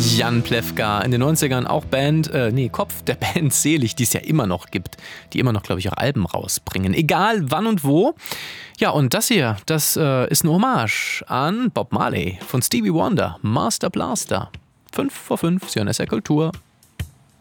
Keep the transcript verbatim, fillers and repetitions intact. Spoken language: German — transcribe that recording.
Jan Plewka, in den neunzigern auch Band, äh, nee, Kopf der Band Selig, die es ja immer noch gibt, die immer noch, glaube ich, auch Alben rausbringen, egal wann und wo. Ja, und das hier, das äh, ist eine Hommage an Bob Marley von Stevie Wonder, Master Blaster. fünf vor fünf, Sie hören S R Kultur.